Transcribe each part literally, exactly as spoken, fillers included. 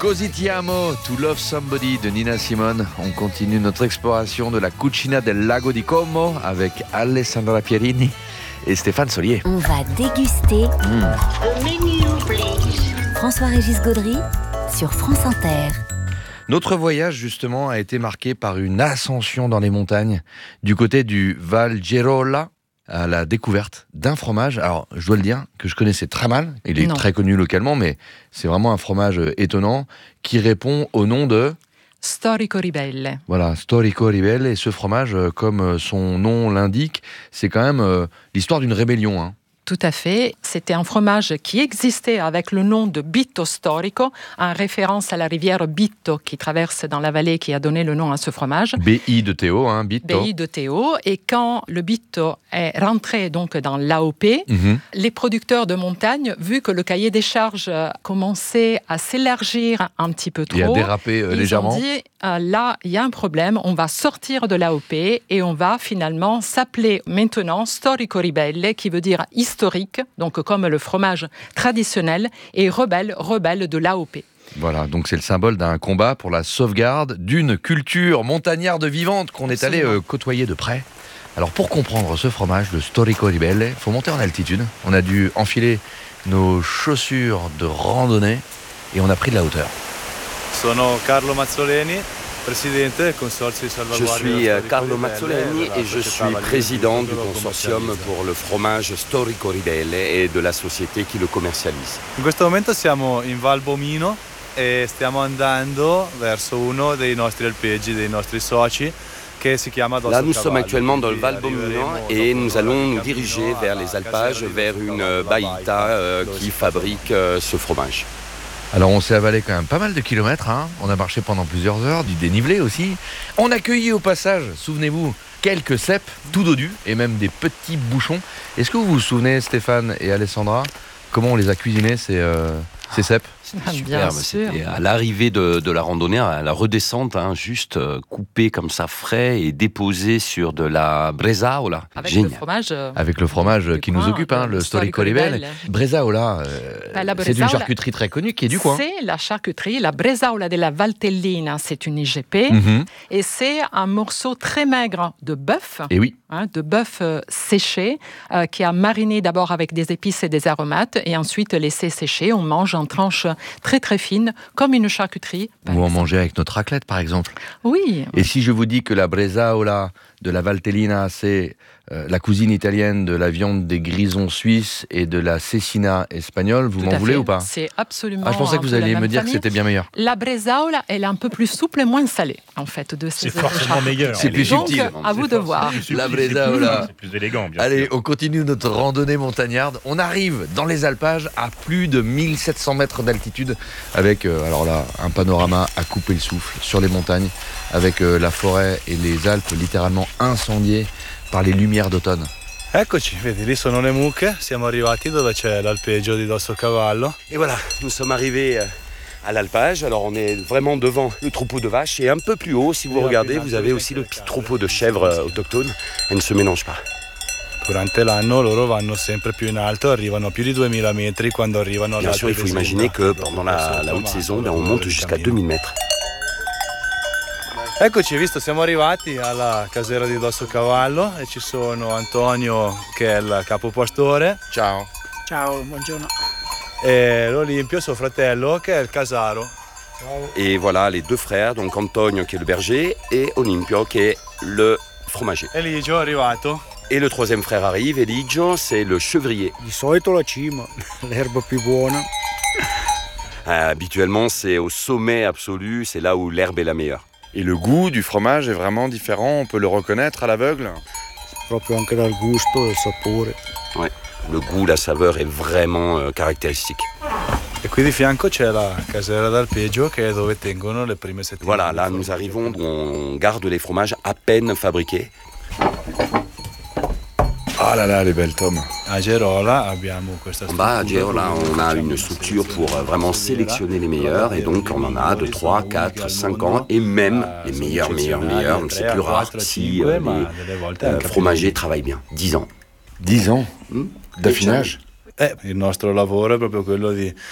Così ti amo, To Love Somebody de Nina Simone. On continue notre exploration de la Cucina del Lago di Como avec Alessandra Pierini et Stéphane Solier. On va déguster Mmh. The menu, please. François-Régis Gaudry sur France Inter. Notre voyage, justement, a été marqué par une ascension dans les montagnes, du côté du Val Girola, à la découverte d'un fromage. Alors, je dois le dire, que je connaissais très mal. Il est Non. très connu localement, mais c'est vraiment un fromage étonnant qui répond au nom de... Storico Ribelle. Voilà, Storico Ribelle. Et ce fromage, euh, comme son nom l'indique, c'est quand même euh, l'histoire d'une rébellion, hein. Tout à fait. C'était un fromage qui existait avec le nom de Bitto Storico, en référence à la rivière Bitto qui traverse dans la vallée qui a donné le nom à ce fromage. B I de Théo, hein, Bitto. B I de Théo. Et quand le Bitto est rentré donc dans l'A O P, Mhm. les producteurs de montagne, vu que le cahier des charges euh, commençait à s'élargir un petit peu trop, Et a dérapé euh, ils légèrement. ont dit, euh, là, il y a un problème, on va sortir de l'A O P et on va finalement s'appeler maintenant Storico Ribelle, qui veut dire historique, donc comme le fromage traditionnel, et rebelle, rebelle de l'A O P. Voilà, donc c'est le symbole d'un combat pour la sauvegarde d'une culture montagnarde vivante qu'on est allé Absolument. euh, côtoyer de près. Alors pour comprendre ce fromage, le Storico Ribelle, il faut monter en altitude. On a dû enfiler nos chaussures de randonnée et on a pris de la hauteur. Sono Carlo Mazzoleni, presidente del consorzio di Je salvaguardia suis dello euh, Storico Carlo Ribelle Mazzoleni della et je società suis Valentino président du che lo consortium commercializza. pour le fromage Storico Ribelle et de la société qui le commercialise. In questo momento siamo in Val Bomino e stiamo andando verso uno dei nostri alpeggi, dei nostri soci, che si chiama Dosso Là, nous Cavallo. sommes actuellement dans le Quindi Val Bomino arriveremo et dopo nous un'ora allons di nous diriger cammino vers alla les alpages, caseria di vers Dosso une Cavallo euh, baïta euh, dove qui si fabrique euh, ce fromage. Alors on s'est avalé quand même pas mal de kilomètres, hein. On a marché pendant plusieurs heures, du dénivelé aussi. On a cueilli au passage, souvenez-vous, quelques cèpes tout dodus et même des petits bouchons. Est-ce que vous vous souvenez, Stéphane et Alessandra, comment on les a cuisinés ces, euh, ces cèpes ? Bien Superbe, sûr. c'était à l'arrivée de, de la randonnée, à la redescente, hein, juste euh, coupé comme ça frais et déposé sur de la bresaola. Avec Génial. le fromage. euh, Avec le fromage du qui nous coin, occupe, hein, le le Storico Ribelle. Bresaola, euh, Bah, la c'est une bresaola, charcuterie très connue qui est du coin. C'est la charcuterie, la bresaola della Valtellina, c'est une I G P, Mhm. et c'est un morceau très maigre de bœuf, Et oui, hein, de bœuf euh, séché, euh, qui a mariné d'abord avec des épices et des aromates, et ensuite laissé sécher. On mange en tranches très très fines, comme une charcuterie. par ou en exemple. manger avec notre raclette par exemple. Oui, Et si je vous dis que la bresaola de la Valtellina, c'est euh, la cousine italienne de la viande des grisons suisses et de la cecina espagnole, vous tout m'en à voulez fait. ou pas ? C'est absolument. Ah, je pensais que un vous peu la alliez même me dire famille. que c'était bien meilleur. La bresaola, elle est un peu plus souple et moins salée, en fait, de ces C'est forcément charcuteries. meilleur. C'est plus Donc, subtil. à vous de voir. La bresaola. C'est plus élégant, bien Allez, sûr. on continue notre randonnée montagnarde. On arrive dans les alpages à plus de mille sept cents mètres d'altitude avec, euh, alors là, un panorama à couper le souffle sur les montagnes avec euh, la forêt et les Alpes littéralement incendiées par les lumières d'automne. Eccoci, vedi, lì sono le mucche, siamo arrivati dove c'è l'alpeggio di Dosso Cavallo. Et voilà, nous sommes arrivés euh, à l'alpage. Alors on est vraiment devant le troupeau de vaches et un peu plus haut, si vous regardez, vous avez aussi le petit troupeau de chèvres euh, autochtones. Elles ne se mélangent pas. Durante l'anno loro vanno sempre più in alto, arrivano a più di duemila metri quando arrivano Bien sûr, il faut imaginer que pendant la, la haute saison, ben, on monte jusqu'à deux mille mètres. Eccoci, visto, siamo arrivati alla casera di Dosso Cavallo e ci sono Antonio che è il capopastore. Ciao. Ciao, buongiorno. E l'Olimpio, suo fratello, che è il casaro. Et voilà les deux frères, donc Antonio qui est le berger et Olimpio qui est le fromager. Eligio è arrivato. Et le troisième frère arrive, Eligio, c'est le chevrier. Di solito la cima, l'erba più buona. Euh, habituellement, c'est au sommet absolu, c'est là où l'herbe est la meilleure. Et le goût du fromage est vraiment différent, on peut le reconnaître à l'aveugle. Proprio anche dal gusto, dal sapore. Ouais. Le goût, la saveur est vraiment euh, caractéristique. E qui di fianco c'è la casera d'alpeggio che è dove tengono le prime settimane. Voilà, là nous arrivons, on garde les fromages à peine fabriqués. Ah là là, les belles tomes. A Gerola abbiamo questa En bas, à struttura Geo, là, dove on a facciamo une la structure pour selezione euh, vraiment filiera. sélectionner les meilleurs, et donc on en a de trois, quatre, cinq ans, et même les meilleurs, meilleurs, meilleurs, c'est plus rare si euh, les euh, fromagers travaillent bien. dix ans. dix ans Hmm d'affinage. Eh, il nostro lavoro è proprio quello di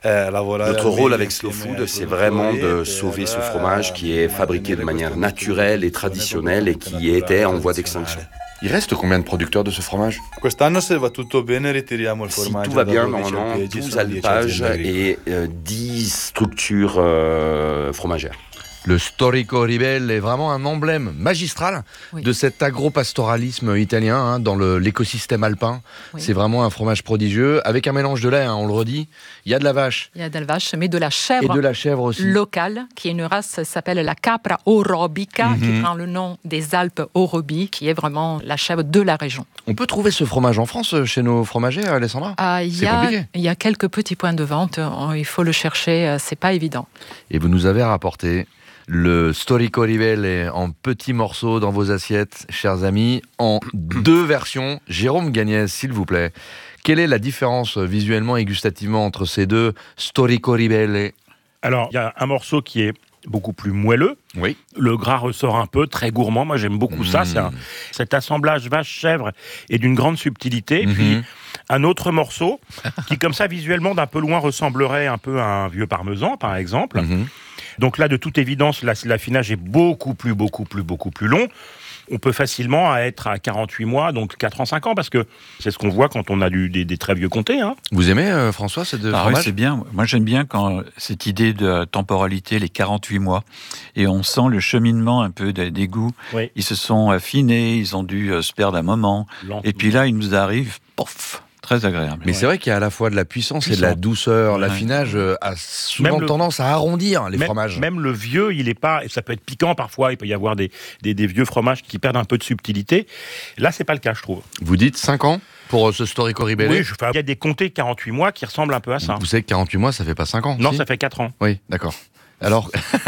è lavorare Notre al rôle meglio avec Slow insieme Food, ai c'est vraiment de produttori sauver ce per, fromage qui est fabriqué de mantenere manière questa naturelle et traditionnelle et qui était en voie d'extinction. Il reste combien de producteurs de ce fromage? Quest'anno, se va tutto bene, ritiriamo il Si formaggio. tout va da bien, dodici normalement, alpeggi, douze sono dieci alpages aziende agricole. et euh, dix structures euh, fromagères. Le Storico Ribelle est vraiment un emblème magistral Oui. de cet agropastoralisme italien hein, dans le, l'écosystème alpin. Oui. C'est vraiment un fromage prodigieux, avec un mélange de lait, hein, on le redit. Il y a de la vache Il y a de la vache, mais de la et chèvre de la chèvre aussi. locale, qui est une race qui s'appelle la Capra orobica, Mhm. qui prend le nom des Alpes Orobi, qui est vraiment la chèvre de la région. On peut trouver ce fromage en France chez nos fromagers, Alessandra? Ah, il, y C'est a, compliqué. il y a quelques petits points de vente, euh, il faut le chercher, euh, c'est pas évident. Et vous nous avez rapporté le Storico Ribelle en petits morceaux dans vos assiettes, chers amis, en deux versions. Jérôme Gagnès, s'il vous plaît. Quelle est la différence visuellement et gustativement entre ces deux Storico Ribelle? Alors, il y a un morceau qui est beaucoup plus moelleux. Oui. Le gras ressort un peu, très gourmand. Moi, j'aime beaucoup ça. Mmh. C'est un- cet assemblage vache-chèvre est d'une grande subtilité. Et puis, Mhm. un autre morceau qui, comme ça, visuellement, d'un peu loin, ressemblerait un peu à un vieux parmesan, par exemple. Mhm. Donc là, de toute évidence, la- l'affinage est beaucoup plus, beaucoup plus, beaucoup plus long. On peut facilement être à quarante-huit mois, donc quatre ans, cinq ans, parce que c'est ce qu'on voit quand on a du- des, des très vieux comtés. Hein. Vous aimez, euh, François, ces deux Ah oui, fromages? c'est bien. Moi, j'aime bien quand cette idée de temporalité, les quarante-huit mois, et on sent le cheminement un peu des, des goûts. Oui. Ils se sont affinés, ils ont dû euh, se perdre un moment, Lentement. et puis là, ils nous arrivent, pof, très agréable. Mais c'est vrai qu'il y a à la fois de la puissance et de la Puissant. douceur. Ouais. L'affinage euh, a souvent Même le- tendance à arrondir les même, fromages. Même le vieux, il est pas. Ça peut être piquant parfois. Il peut y avoir des, des, des vieux fromages qui perdent un peu de subtilité. Là, c'est pas le cas, je trouve. Vous dites cinq ans pour euh, ce Storico Ribelle? Oui, je- enfin, il y a des comtés quarante-huit mois qui ressemblent un peu à ça. Vous savez que quarante-huit mois, ça fait pas cinq ans? Non, si ça fait quatre ans. Oui, d'accord. Alors,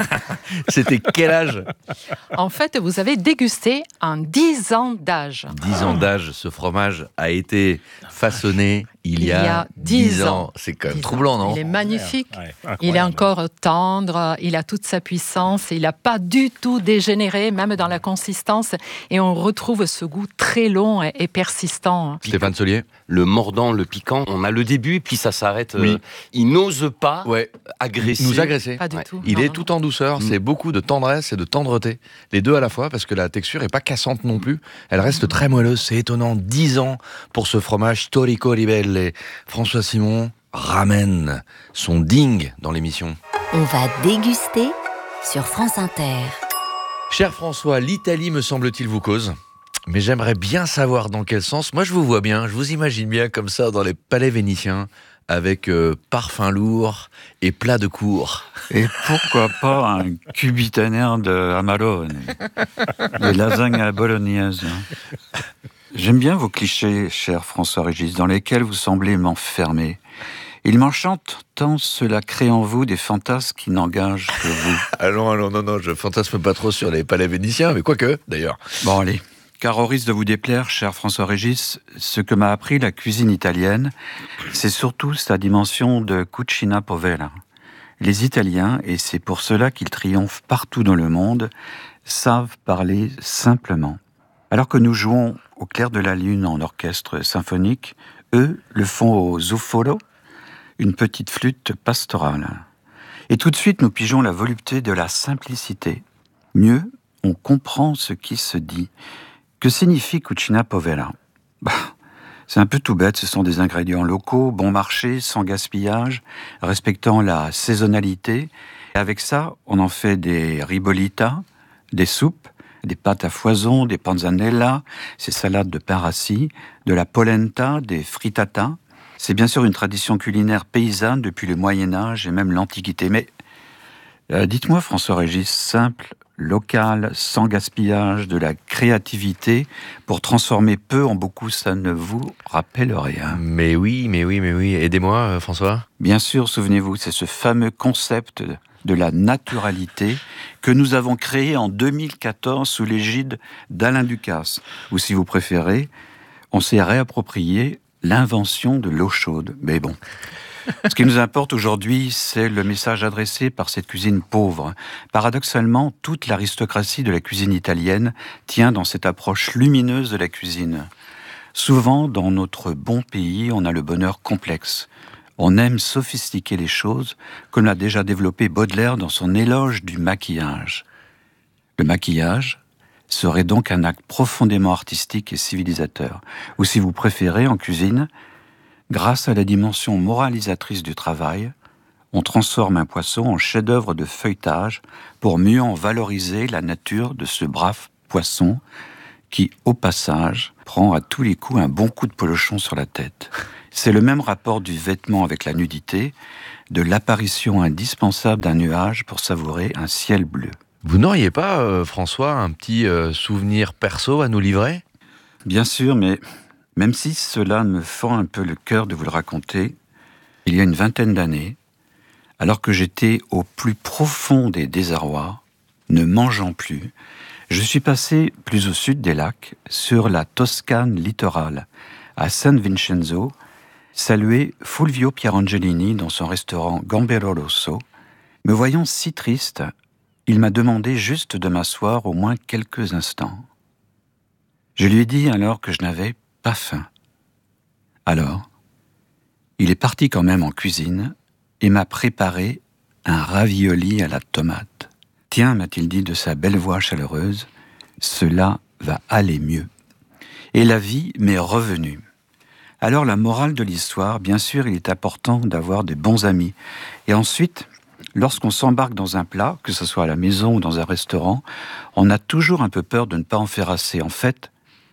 c'était quel âge? En fait, vous avez dégusté en dix ans d'âge. dix ans d'âge, ce fromage a été façonné il y a dix ans. C'est quand même dix troublant, ans. non? Il est magnifique. Ouais, Il est incroyable. encore tendre, il a toute sa puissance, il n'a pas du tout dégénéré, même dans la consistance, et on retrouve ce goût très long et, et persistant. Stéphane Solier? Le mordant, le piquant, on a le début et puis ça s'arrête. euh, Oui. il n'ose pas Ouais. agresser. Nous agresser. Pas du Ouais. tout. Il non, est non, tout en douceur, c'est beaucoup de tendresse et de tendreté. Les deux à la fois, parce que la texture est pas cassante non plus. Elle reste très moelleuse, c'est étonnant. dix ans pour ce fromage Storico Ribelle. François Simon ramène son ding dans l'émission. On va déguster sur France Inter. Cher François, l'Italie me semble-t-il vous cause. Mais j'aimerais bien savoir dans quel sens. Moi je vous vois bien, je vous imagine bien comme ça dans les palais vénitiens, avec euh, parfum lourd et plat de cour. Et pourquoi pas un cubitaner de Amalone, des lasagnes à la bolognaise. hein. J'aime bien vos clichés, cher François-Régis, dans lesquels vous semblez m'enfermer. Ils m'enchantent tant cela crée en vous des fantasmes qui n'engagent que vous. Allons, allons, non, non, je fantasme pas trop sur les palais vénitiens, mais quoique, d'ailleurs. Bon, allez. Car au risque de vous déplaire, cher François-Régis, ce que m'a appris la cuisine italienne, c'est surtout sa dimension de cucina povera. Les Italiens, et c'est pour cela qu'ils triomphent partout dans le monde, savent parler simplement. Alors que nous jouons au clair de la lune en orchestre symphonique, eux le font au zufolo, une petite flûte pastorale. Et tout de suite, nous pigeons la volupté de la simplicité. Mieux, on comprend ce qui se dit. Que signifie cucina povera? Bah, c'est un peu tout bête, ce sont des ingrédients locaux, bon marché, sans gaspillage, respectant la saisonnalité. Et avec ça, on en fait des ribolitas, des soupes, des pâtes à foison, des panzanella, ces salades de pain rassis, de la polenta, des frittata. C'est bien sûr une tradition culinaire paysanne depuis le Moyen-Âge et même l'Antiquité. Mais euh, dites-moi, François-Régis, simple, local, sans gaspillage, de la créativité, pour transformer peu en beaucoup, ça ne vous rappelle rien. Mais oui, mais oui, mais oui. Aidez-moi, euh, François. Bien sûr, souvenez-vous, c'est ce fameux concept de la naturalité que nous avons créé en deux mille quatorze sous l'égide d'Alain Ducasse. Ou si vous préférez, on s'est réapproprié l'invention de l'eau chaude. Mais bon, ce qui nous importe aujourd'hui, c'est le message adressé par cette cuisine pauvre. Paradoxalement, toute l'aristocratie de la cuisine italienne tient dans cette approche lumineuse de la cuisine. Souvent, dans notre bon pays, on a le bonheur complexe. On aime sophistiquer les choses, comme l'a déjà développé Baudelaire dans son éloge du maquillage. Le maquillage serait donc un acte profondément artistique et civilisateur, ou si vous préférez, en cuisine, grâce à la dimension moralisatrice du travail, on transforme un poisson en chef-d'œuvre de feuilletage pour mieux en valoriser la nature de ce brave poisson qui, au passage, prend à tous les coups un bon coup de polochon sur la tête. C'est le même rapport du vêtement avec la nudité, de l'apparition indispensable d'un nuage pour savourer un ciel bleu. Vous n'auriez pas, euh, François, un petit euh, souvenir perso à nous livrer ? Bien sûr, mais même si cela me fend un peu le cœur de vous le raconter, il y a une vingtaine d'années, alors que j'étais au plus profond des désarrois, ne mangeant plus, je suis passé plus au sud des lacs, sur la Toscane littorale, à San Vincenzo, saluer Fulvio Pierangelini dans son restaurant Gambero Rosso. Me voyant si triste, il m'a demandé juste de m'asseoir au moins quelques instants. Je lui ai dit alors que je n'avais pas faim. Alors, il est parti quand même en cuisine et m'a préparé un ravioli à la tomate. « Tiens, m'a-t-il dit de sa belle voix chaleureuse, cela va aller mieux. » Et la vie m'est revenue. Alors la morale de l'histoire, bien sûr, il est important d'avoir de bons amis. Et ensuite, lorsqu'on s'embarque dans un plat, que ce soit à la maison ou dans un restaurant, on a toujours un peu peur de ne pas en faire assez. En fait,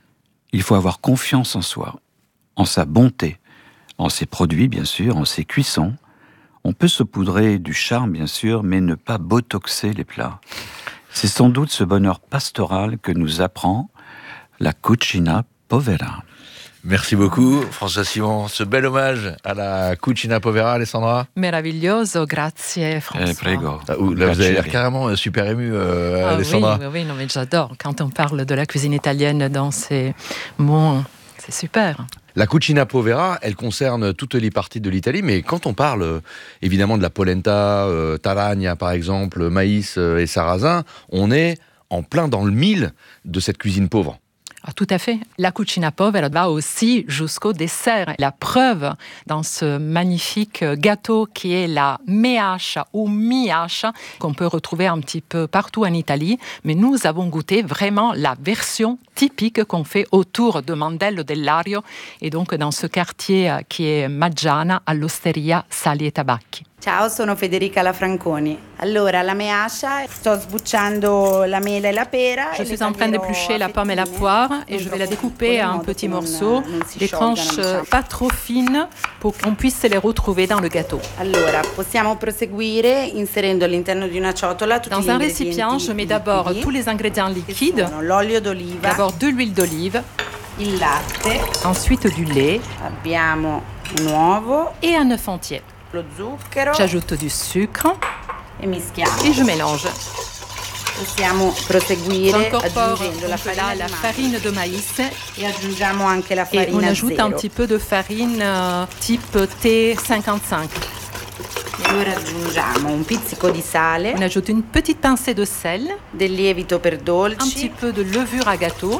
il faut avoir confiance en soi, en sa bonté, en ses produits, bien sûr, en ses cuissons. On peut saupoudrer du charme, bien sûr, mais ne pas botoxer les plats. C'est sans doute ce bonheur pastoral que nous apprend la Cucina Povera. Merci beaucoup, François Simon. Ce bel hommage à la Cucina Povera, Alessandra. Meraviglioso, grazie François. Eh, prego. Ah, là, vous avez l'air carrément super ému, euh, ah, Alessandra. Oui, oui, oui, non, mais j'adore. Quand on parle de la cuisine italienne dans ces mots, c'est super. La Cucina Povera, elle concerne toutes les parties de l'Italie, mais quand on parle euh, évidemment de la polenta, euh, taragna par exemple, maïs euh, et sarrasin, on est en plein dans le mille de cette cuisine pauvre. Ah, tout à fait. La Cucina Povera va aussi jusqu'au dessert. La preuve dans ce magnifique gâteau qui est la meascia ou miascia, qu'on peut retrouver un petit peu partout en Italie. Mais nous avons goûté vraiment la version typique qu'on fait autour de Mandello del Lario et donc dans ce quartier qui est Maggiana, all'Osteria Sali e Tabacchi. Ciao, sono Federica Lafranconi. Allora, la meascia, sto sbucciando la mela e la pera. Je suis en train d'éplucher la pomme et la poire et je vais la découper en petits morceaux, des tranches pas trop fines pour qu'on puisse les retrouver dans le gâteau. Allora, possiamo proseguire inserendo all'interno di una ciotola tutti Dans un récipient, je mets d'abord tous les ingrédients liquides. L'olio d'oliva. D'abord de l'huile d'olive. Il latte. Ensuite du lait. Abbiamo un uovo. Et un œuf entier. Lo zucchero. J'ajoute du sucre. E mischiamo. Et je mélange. Possiamo proseguire aggiungendo la farina, la farine de maïs e aggiungiamo anche la farina et on ajoute zero. un petit peu de farine euh, type T cinquante-cinq. E ora aggiungiamo un pizzico di sale. On ajoute une petite pincée de sel, del lievito per dolci, un petit peu de levure à gâteau.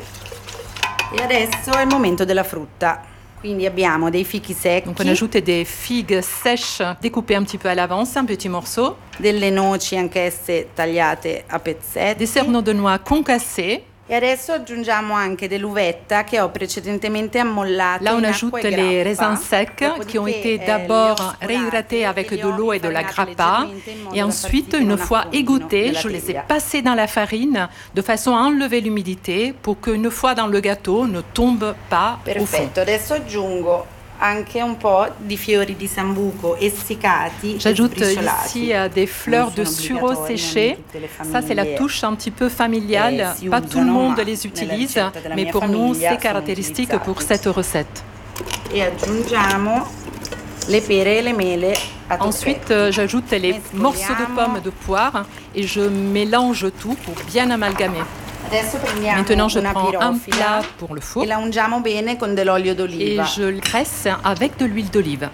E adesso è il momento della frutta. Quindi abbiamo dei fichi secchi. Donc on ajoute des figues sèches découpées un petit peu à l'avance, un petit morceau. Delle noci anch'esse tagliate a pezzetti. Des cerneaux de noix concassés. E adesso aggiungiamo anche dell'uvetta che ho precedentemente ammollate. Là on in ajoute acqua e les grappa. raisins secs qui ont été d'abord réhydratés avec de l'eau et de la grappa. Et ensuite, une fois égouttés, je les ai passés dans la farine de façon à enlever l'humidité pour qu'une fois dans le gâteau ne tombe pas au fond. Perfetto, adesso aggiungo anche un po' di fiori di sambuco essiccati. J'ajoute ici euh, des fleurs de sureau séchées. Ça, c'est la touche un petit peu familiale. Pas tout le monde les utilise, mais pour nous, c'est caractéristique pour cette recette. E aggiungiamo le pere e le mele. Ensuite, euh, j'ajoute les morceaux de pommes de poire et je mélange tout pour bien amalgamer. Maintenant, je prends un plat pour le four e la ungiamo bene con dell'olio et d'oliva. je le graisse avec de l'huile d'olive.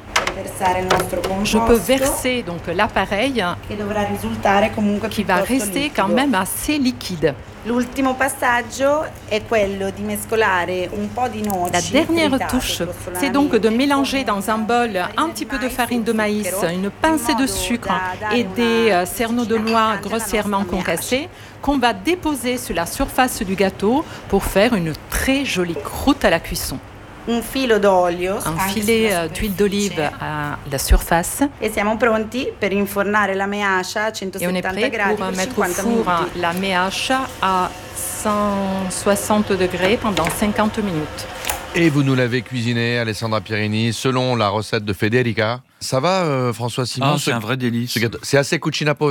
Je peux verser donc l'appareil che dovrà risultare comunque qui va rester quand même assez liquide. L'ultimo passaggio è quello di mescolare un po' di noci. La dernière tritate touche, c'est donc de mélanger dans un bol un petit peu de farine de maïs, une pincée de sucre et des euh, cerneaux de noix grossièrement concassés qu'on va déposer sur la surface du gâteau pour faire une très jolie croûte à la cuisson. Un filo d'olio, Un filet euh, d'huile d'olive à la surface. E siamo pronti per infornare la meascia a Et on est centosettanta prêt gradi pour per mettre au cinquanta four minuti. la meacha à cent soixante degrés pendant cinquante minutes. Et vous nous l'avez cuisiné, Alessandra Pierini, selon la recette de Federica. Ça va, euh, François Simon Ah, ce- c'est un vrai délice. ce gâteau- C'est assez cucina povera.